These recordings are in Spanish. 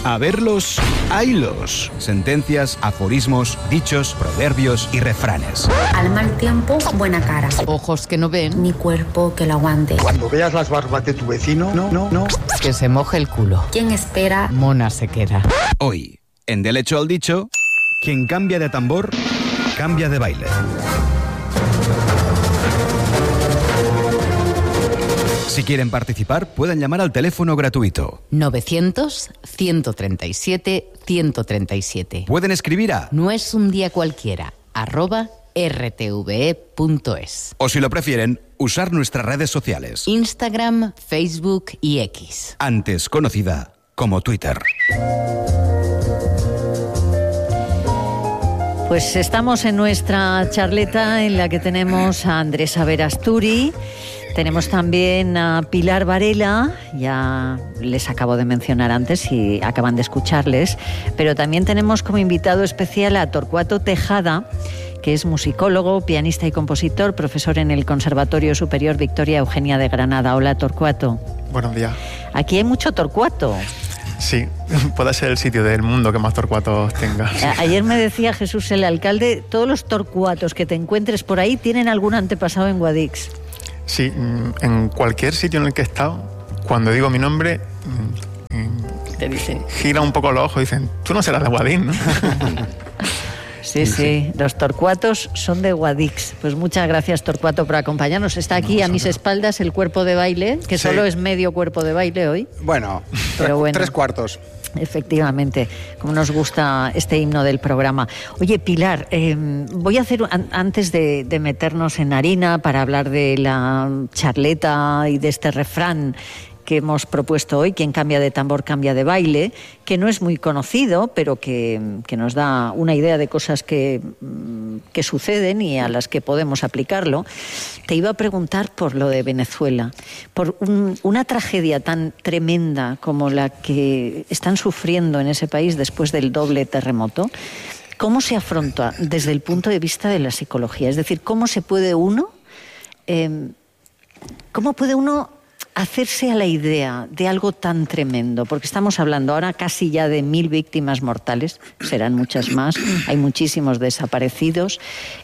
A verlos, haylos. Sentencias, aforismos, dichos, proverbios y refranes. Al mal tiempo, buena cara. Ojos que no ven, Ni cuerpo que lo aguante. Cuando veas las barbas de tu vecino, no. que se moje el culo. ¿Quién espera? Mona se queda. Hoy, en Del hecho al dicho, quien cambia de tambor, cambia de baile. Si quieren participar, pueden llamar al teléfono gratuito. 900-137-137. Pueden escribir a No es un día cualquiera, @rtve.es. o si lo prefieren, usar nuestras redes sociales, Instagram, Facebook y X. antes conocida como Twitter. Pues estamos en nuestra charleta en la que tenemos a Andrés Averasturi, tenemos también a Pilar Varela, ya les acabo de mencionar antes y acaban de escucharles, pero también tenemos como invitado especial a Torcuato Tejada, que es musicólogo, pianista y compositor, profesor en el Conservatorio Superior Victoria Eugenia de Granada. Hola, Torcuato. Buenos días. Aquí hay mucho Torcuato. Sí, puede ser el sitio del mundo que más torcuatos tenga. Ayer me decía Jesús, el alcalde, todos los torcuatos que te encuentres por ahí tienen algún antepasado en Guadix. Sí, en cualquier sitio en el que he estado, cuando digo mi nombre, Te dicen. gira un poco los ojos y dicen, tú no serás de Guadix, ¿no? Sí, los torcuatos son de Guadix. Pues muchas gracias, Torcuato, por acompañarnos. Está aquí a mis espaldas el cuerpo de baile, que Sí. solo es medio cuerpo de baile hoy. Bueno, Pero bueno. 3/4. Efectivamente, como nos gusta este himno del programa. Oye, Pilar, voy a hacer, antes de meternos en harina para hablar de la charleta y de este refrán que hemos propuesto hoy, quien cambia de tambor cambia de baile, que no es muy conocido, pero que nos da una idea de cosas que suceden y a las que podemos aplicarlo. Te iba a preguntar por lo de Venezuela, por una tragedia tan tremenda como la que están sufriendo en ese país después del doble terremoto. ¿Cómo se afronta desde el punto de vista de la psicología? Es decir, ¿cómo puede uno hacerse a la idea de algo tan tremendo? Porque estamos hablando ahora casi ya de 1.000 víctimas mortales, serán muchas más, hay muchísimos desaparecidos,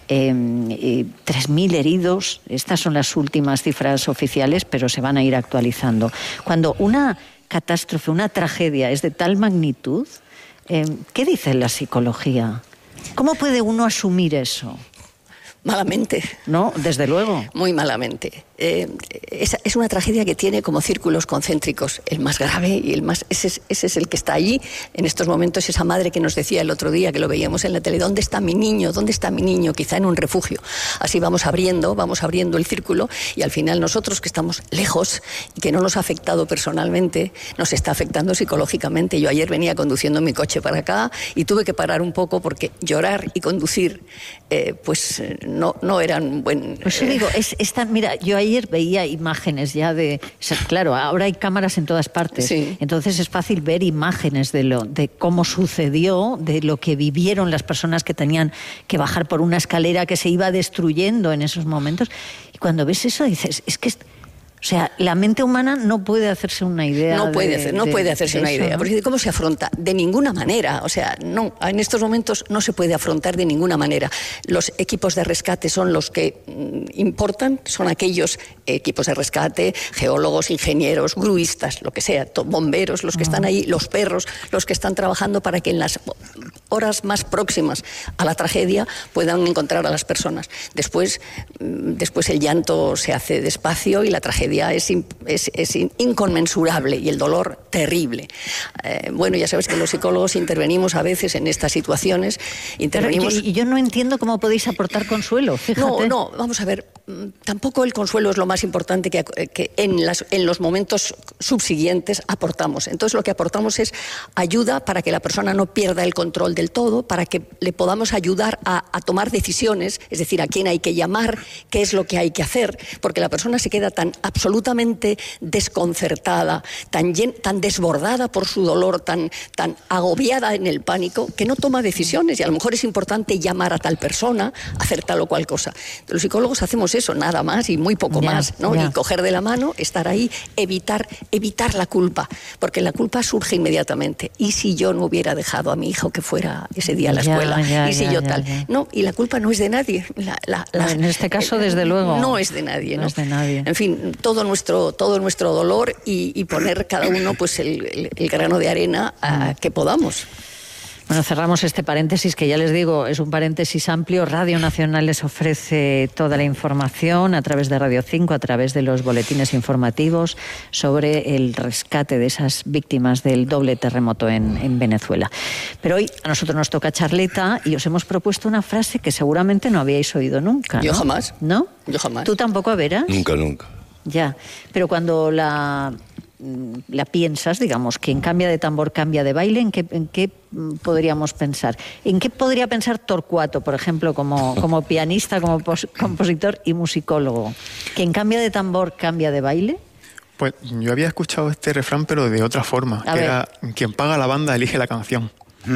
3.000 heridos, estas son las últimas cifras oficiales, pero se van a ir actualizando. Cuando una catástrofe, una tragedia es de tal magnitud, ¿qué dice la psicología? ¿Cómo puede uno asumir eso? Malamente. No, desde luego. Muy malamente. Es una tragedia que tiene como círculos concéntricos, el más grave y el más... Ese es el que está allí en estos momentos, esa madre que nos decía el otro día, que lo veíamos en la tele, ¿dónde está mi niño? ¿Dónde está mi niño? Quizá en un refugio. Así vamos abriendo el círculo y al final nosotros que estamos lejos y que no nos ha afectado personalmente, nos está afectando psicológicamente. Yo ayer venía conduciendo mi coche para acá y tuve que parar un poco porque llorar y conducir, no eran buen... Pues yo digo, mira, yo ayer veía imágenes ya de... O sea, claro, ahora hay cámaras en todas partes, Sí. Entonces es fácil ver imágenes de cómo sucedió, de lo que vivieron las personas que tenían que bajar por una escalera que se iba destruyendo en esos momentos. Y cuando ves eso dices, es que... O sea, la mente humana no puede hacerse una idea. No puede hacerse una idea. ¿No? Porque ¿cómo se afronta? De ninguna manera. O sea, no, en estos momentos no se puede afrontar de ninguna manera. Los equipos de rescate son los que importan, son aquellos equipos de rescate, geólogos, ingenieros, gruistas, lo que sea, bomberos, los que están ahí, los perros, los que están trabajando para que en las horas más próximas a la tragedia puedan encontrar a las personas. Después el llanto se hace despacio y la tragedia es inconmensurable y el dolor terrible. Bueno, ya sabes que los psicólogos intervenimos a veces en estas situaciones. Y yo no entiendo cómo podéis aportar consuelo, fíjate. No, vamos a ver. Tampoco el consuelo es lo más importante que en los momentos subsiguientes aportamos. Entonces lo que aportamos es ayuda para que la persona no pierda el control del todo para que le podamos ayudar a tomar decisiones, es decir, a quién hay que llamar, qué es lo que hay que hacer, porque la persona se queda tan absolutamente desconcertada, tan desbordada por su dolor, tan agobiada en el pánico, que no toma decisiones, y a lo mejor es importante llamar a tal persona, hacer tal o cual cosa. Los psicólogos hacemos eso, nada más y muy poco más, ¿no? Y coger de la mano, estar ahí, evitar la culpa, porque la culpa surge inmediatamente. ¿Y si yo no hubiera dejado a mi hijo que fuera ese día a la escuela? ¿Y si yo tal? No, y la culpa no es de nadie. En este caso, desde luego. No es de nadie, ¿no? No es de nadie. En fin, todo nuestro dolor y poner cada uno pues el grano de arena que podamos. Bueno, cerramos este paréntesis que ya les digo, es un paréntesis amplio. Radio Nacional les ofrece toda la información a través de Radio 5, a través de los boletines informativos sobre el rescate de esas víctimas del doble terremoto en Venezuela. Pero hoy a nosotros nos toca charleta y os hemos propuesto una frase que seguramente no habíais oído nunca, ¿no? Yo jamás. ¿No? Yo jamás. ¿Tú tampoco, Veras? Nunca. Ya, pero cuando la piensas, digamos, quien cambia de tambor cambia de baile, ¿en qué podríamos pensar? ¿En qué podría pensar Torcuato, por ejemplo, como pianista, como compositor y musicólogo? ¿Quien cambia de tambor cambia de baile? Pues yo había escuchado este refrán, pero de otra forma, que era quien paga la banda elige la canción.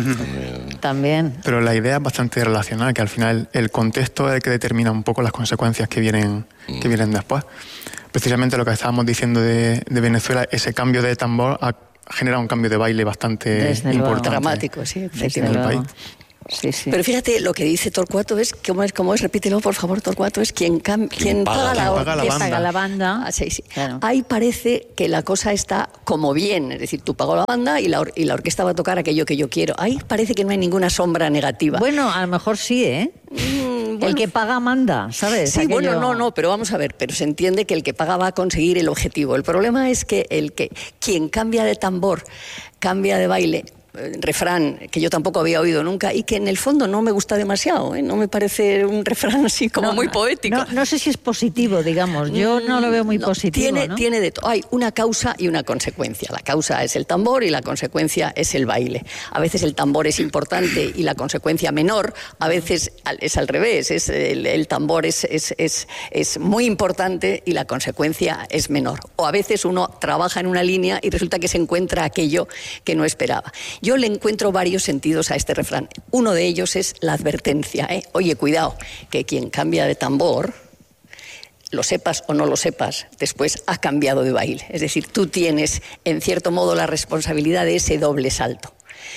También. Pero la idea es bastante relacionada, que al final el contexto es el que determina un poco las consecuencias que vienen después. Precisamente lo que estábamos diciendo de Venezuela, ese cambio de tambor ha generado un cambio de baile bastante importante. Dramático, sí, en el país. Sí. Pero fíjate, lo que dice Torcuato es, ¿cómo es? Repítelo, por favor, Torcuato, es quien paga la banda. Sí. Claro. Ahí parece que la cosa está como bien, es decir, tú pagas la banda y la orquesta va a tocar aquello que yo quiero. Ahí parece que no hay ninguna sombra negativa. Bueno, a lo mejor sí, ¿eh? Bueno, el que paga manda, ¿sabes? Sí, aquello... bueno, no, pero vamos a ver, pero se entiende que el que paga va a conseguir el objetivo. El problema es que quien cambia de tambor, cambia de baile, refrán que yo tampoco había oído nunca y que en el fondo no me gusta demasiado, ¿eh? No me parece un refrán así como muy poético. No sé si es positivo, digamos, yo no lo veo muy positivo. Tiene de todo. Hay una causa y una consecuencia. La causa es el tambor y la consecuencia es el baile. A veces el tambor es importante y la consecuencia menor, a veces es al revés, el tambor es muy importante y la consecuencia es menor. O a veces uno trabaja en una línea y resulta que se encuentra aquello que no esperaba. Yo le encuentro varios sentidos a este refrán. Uno de ellos es la advertencia, ¿eh? Oye, cuidado, que quien cambia de tambor, lo sepas o no lo sepas, después ha cambiado de baile. Es decir, tú tienes, en cierto modo, la responsabilidad de ese doble salto.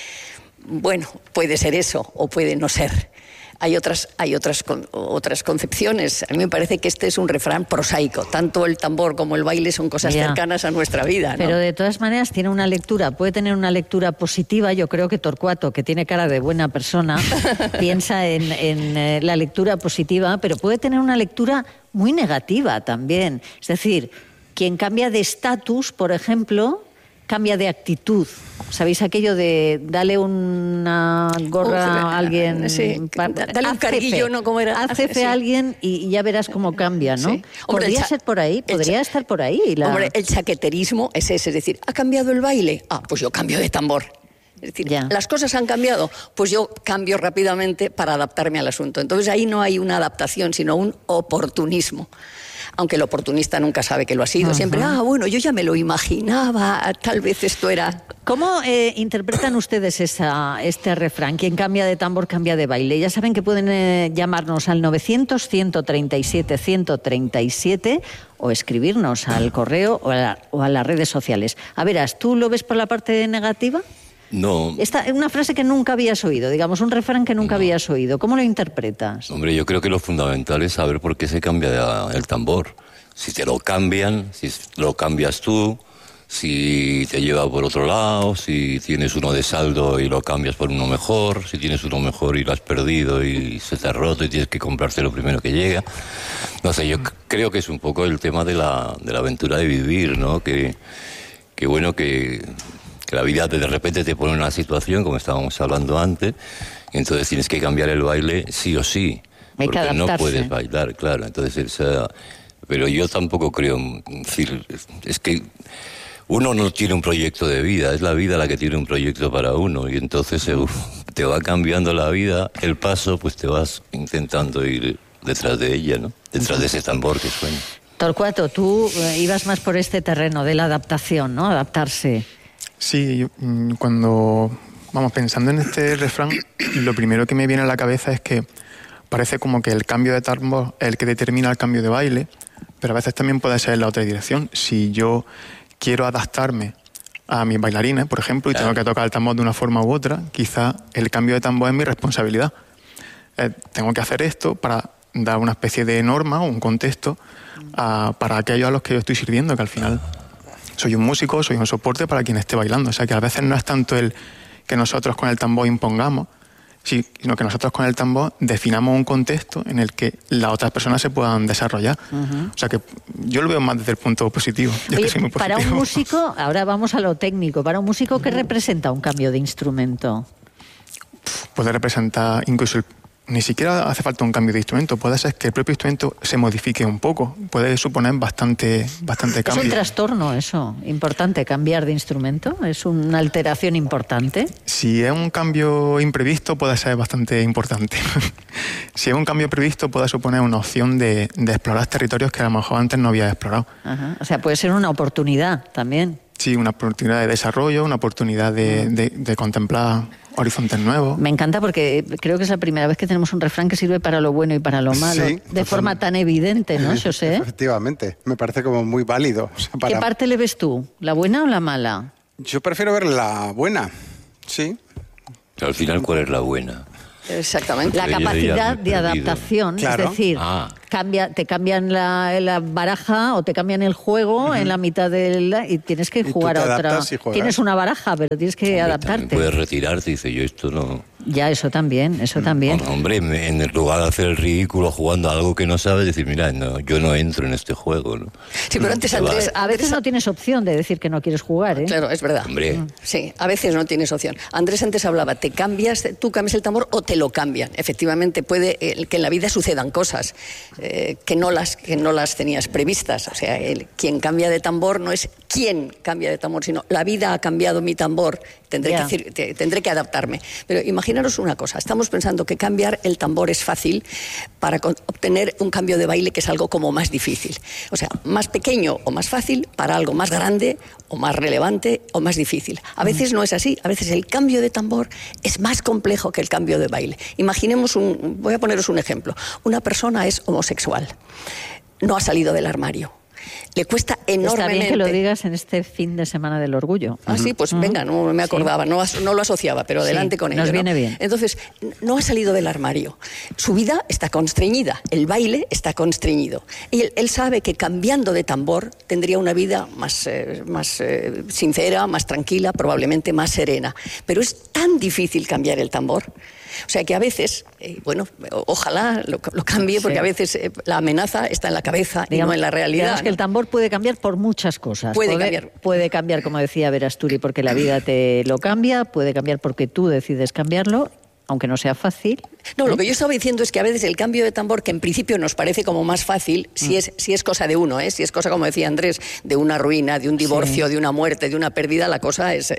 Bueno, puede ser eso o puede no ser. Hay otras concepciones. A mí me parece que este es un refrán prosaico. Tanto el tambor como el baile son cosas cercanas a nuestra vida, ¿no? Pero de todas maneras tiene una lectura, puede tener una lectura positiva. Yo creo que Torcuato, que tiene cara de buena persona, piensa en la lectura positiva, pero puede tener una lectura muy negativa también. Es decir, quien cambia de estatus, por ejemplo, cambia de actitud. ¿Sabéis aquello de dale una gorra a alguien? Sí. Dale un carguillo, ¿no? ¿Cómo era? Haz jefe a alguien y ya verás cómo cambia, ¿no? Sí. Podría ser por ahí, podría estar por ahí. Hombre, el chaqueterismo es ese, es decir, ¿ha cambiado el baile? Ah, pues yo cambio de tambor. Es decir, las cosas han cambiado, pues yo cambio rápidamente para adaptarme al asunto. Entonces ahí no hay una adaptación, sino un oportunismo. Aunque el oportunista nunca sabe que lo ha sido. Siempre, bueno, yo ya me lo imaginaba, tal vez esto era... ¿Cómo interpretan ustedes este refrán? Quien cambia de tambor cambia de baile. Ya saben que pueden llamarnos al 900-137-137 o escribirnos al correo o a las redes sociales. A veras, ¿tú lo ves por la parte negativa? No. Esta es una frase que nunca habías oído, digamos, un refrán que nunca habías oído. ¿Cómo lo interpretas? Hombre, yo creo que lo fundamental es saber por qué se cambia el tambor. Si te lo cambian, si lo cambias tú, si te lleva por otro lado, si tienes uno de saldo y lo cambias por uno mejor, si tienes uno mejor y lo has perdido y se te ha roto y tienes que comprarte lo primero que llega. No sé, yo creo que es un poco el tema de la aventura de vivir, ¿no? Que bueno, que la vida de repente te pone en una situación, como estábamos hablando antes, y entonces tienes que cambiar el baile sí o sí, porque no puedes bailar, claro. Entonces, pero yo tampoco creo, es decir, es que uno no tiene un proyecto de vida, es la vida la que tiene un proyecto para uno, y entonces te va cambiando la vida, el paso, pues te vas intentando ir detrás de ella, ¿no? Detrás de ese tambor que suena. Torcuato, tú ibas más por este terreno de la adaptación, ¿no? Adaptarse. Sí, cuando vamos pensando en este refrán, lo primero que me viene a la cabeza es que parece como que el cambio de tambor es el que determina el cambio de baile, pero a veces también puede ser en la otra dirección. Si yo quiero adaptarme a mis bailarines, por ejemplo, y tengo que tocar el tambor de una forma u otra, quizá el cambio de tambor es mi responsabilidad. Tengo que hacer esto para dar una especie de norma o un contexto para aquellos a los que yo estoy sirviendo, que al final soy un músico, soy un soporte para quien esté bailando. O sea, que a veces no es tanto el que nosotros con el tambor impongamos, sino que nosotros con el tambor definamos un contexto en el que las otras personas se puedan desarrollar. O sea, que yo lo veo más desde el punto positivo. Oye, que soy muy positivo. para un músico, ahora vamos a lo técnico, para un músico, ¿qué representa un cambio de instrumento? Puede representar incluso ni siquiera hace falta un cambio de instrumento, puede ser que el propio instrumento se modifique un poco, puede suponer bastante cambio. Es un trastorno eso, importante, cambiar de instrumento, es una alteración importante. Si es un cambio imprevisto puede ser bastante importante. Si es un cambio previsto puede suponer una opción de explorar territorios que a lo mejor antes no había explorado. Ajá. O sea, puede ser una oportunidad también. Sí, una oportunidad de desarrollo, una oportunidad de contemplar horizontes nuevos. Me encanta porque creo que es la primera vez que tenemos un refrán que sirve para lo bueno y para lo malo, sí, de forma tan evidente, ¿no, José? Efectivamente, me parece como muy válido. O sea, ¿Qué parte le ves tú? ¿La buena o la mala? Yo prefiero ver la buena, sí. Al final, ¿cuál es la buena? Exactamente. La capacidad de adaptación, claro. es decir, te cambian la baraja o te cambian el juego en la mitad y tienes que jugar a otra. Tienes una baraja, pero tienes que adaptarte. Puedes retirarte y dices, yo esto no... Ya, eso también. Hombre, en el lugar de hacer el ridículo jugando a algo que no sabes, decir, mira, no, yo no entro en este juego, ¿no? Sí, pero antes, Andrés, a veces no tienes opción de decir que no quieres jugar, ¿eh? Claro, es verdad. Hombre. Sí, a veces no tienes opción. Andrés antes hablaba, tú cambias el tambor o te lo cambian. Efectivamente, puede que en la vida sucedan cosas que no las tenías previstas. O sea, quien cambia de tambor no es quién cambia de tambor, sino la vida ha cambiado mi tambor, tendré que adaptarme. Pero imaginaros una cosa, estamos pensando que cambiar el tambor es fácil para obtener un cambio de baile que es algo como más difícil. O sea, más pequeño o más fácil para algo más grande o más relevante o más difícil. A veces no es así, a veces el cambio de tambor es más complejo que el cambio de baile. Imaginemos voy a poneros un ejemplo. Una persona es homosexual, no ha salido del armario. Le cuesta enormemente. Está bien que lo digas en este fin de semana del orgullo. Ah, sí, pues venga, no me acordaba, no lo asociaba, pero adelante con ello. Nos viene bien. Entonces, no ha salido del armario. Su vida está constreñida, el baile está constreñido. Y él sabe que cambiando de tambor tendría una vida más sincera, más tranquila, probablemente más serena. Pero es tan difícil cambiar el tambor. O sea que a veces, ojalá lo cambie, porque a veces la amenaza está en la cabeza y no en la realidad. Digamos que el tambor puede cambiar por muchas cosas. Puede cambiar, como decía Verasturi, porque la vida te lo cambia, puede cambiar porque tú decides cambiarlo, aunque no sea fácil. No, lo que yo estaba diciendo es que a veces el cambio de tambor, que en principio nos parece como más fácil, si es cosa de uno, si es cosa, como decía Andrés, de una ruina, de un divorcio, de una muerte, de una pérdida, la cosa es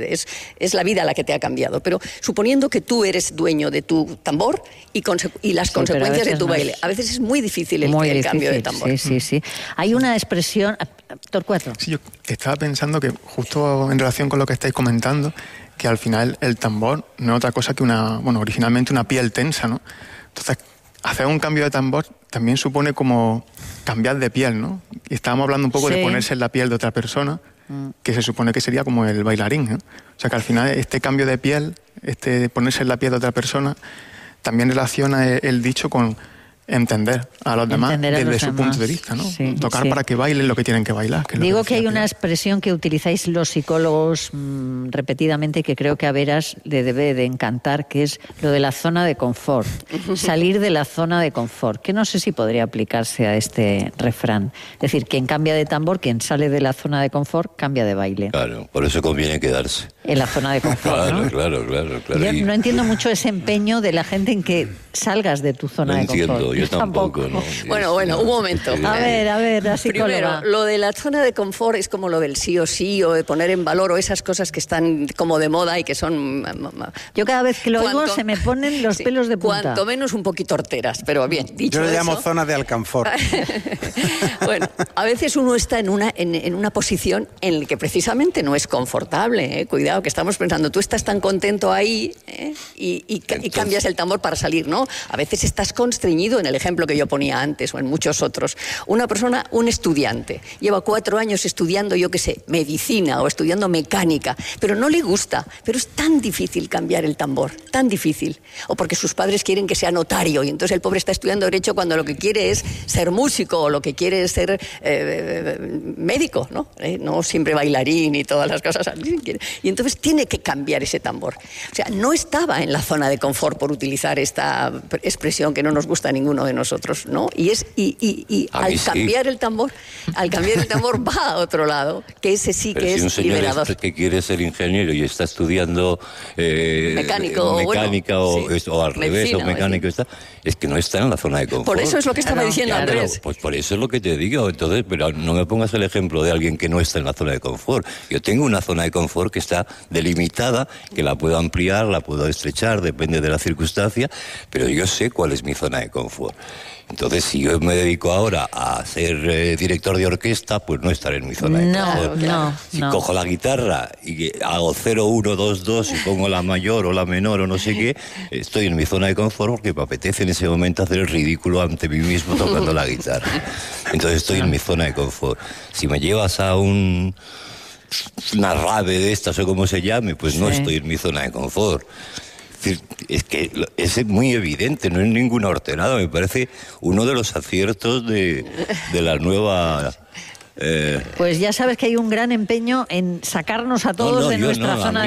la vida la que te ha cambiado. Pero suponiendo que tú eres dueño de tu tambor y las consecuencias de tu baile, a veces es muy difícil el cambio de tambor. Sí. Hay una expresión... Torcuato. Sí, yo estaba pensando que justo en relación con lo que estáis comentando, que al final el tambor no es otra cosa que originalmente una piel tensa, ¿no? Entonces, hacer un cambio de tambor también supone como cambiar de piel, ¿no? Y estábamos hablando un poco de ponerse en la piel de otra persona, que se supone que sería como el bailarín, ¿no? O sea, que al final este cambio de piel, ponerse en la piel de otra persona, también relaciona el dicho con entender a los demás desde su punto de vista, ¿no? Tocar para que bailen lo que tienen que bailar. Digo que hay una expresión que utilizáis los psicólogos repetidamente y que creo que a Veras le debe de encantar, que es lo de la zona de confort. Salir de la zona de confort, que no sé si podría aplicarse a este refrán. Es decir, quien cambia de tambor, quien sale de la zona de confort, cambia de baile. Claro, por eso conviene quedarse. En la zona de confort, ¿no? Claro. Yo no entiendo mucho ese empeño de la gente en que salgas de tu zona de confort. yo tampoco. ¿no? Bueno, un momento. A ver, la psicóloga. Primero, lo de la zona de confort es como lo del sí o sí, o de poner en valor, o esas cosas que están como de moda y que son... Yo cada vez que lo oigo se me ponen los pelos de punta. Cuanto menos un poquito horteras, pero bien, dicho Yo le eso... llamo zona de alcanfor. Bueno, a veces uno está en una posición en la que precisamente no es confortable, ¿eh? Cuidado, que estamos pensando, tú estás tan contento ahí, ¿eh? y cambias el tambor para salir, ¿no? A veces estás constreñido, en el ejemplo que yo ponía antes o en muchos otros. Una persona, un estudiante, lleva 4 años estudiando, yo qué sé, medicina o estudiando mecánica, pero no le gusta, pero es tan difícil cambiar el tambor, tan difícil. O porque sus padres quieren que sea notario y entonces el pobre está estudiando Derecho cuando lo que quiere es ser músico o lo que quiere es ser médico, ¿no? No siempre bailarín y todas las cosas. Y entonces tiene que cambiar ese tambor. O sea, no estaba en la zona de confort, por utilizar esta expresión que no nos gusta a ninguno de nosotros, ¿no? Y al cambiar el tambor va a otro lado, que ese sí pero que si es un señor liberador. que quiere ser ingeniero y está estudiando mecánica o al revés, medicina, o mecánico, es que no está en la zona de confort. Por eso es lo que estaba diciendo Andrés. Pues por eso es lo que te digo. Entonces, pero no me pongas el ejemplo de alguien que no está en la zona de confort. Yo tengo una zona de confort que está delimitada, que la puedo ampliar, la puedo estrechar, depende de la circunstancia, pero yo sé cuál es mi zona de confort. Entonces, si yo me dedico ahora a ser director de orquesta, pues no estaré en mi zona de confort. Si cojo la guitarra y hago 0, 1, 2, 2 y pongo la mayor o la menor o no sé qué, estoy en mi zona de confort porque me apetece en ese momento hacer el ridículo ante mí mismo tocando la guitarra. Entonces estoy en mi zona de confort. Si me llevas a una rave de estas o como se llame, pues no estoy en mi zona de confort. Es que es muy evidente, no es ninguna horterada. Me parece uno de los aciertos de la nueva... Pues ya sabes que hay un gran empeño en sacarnos a todos de nuestra zona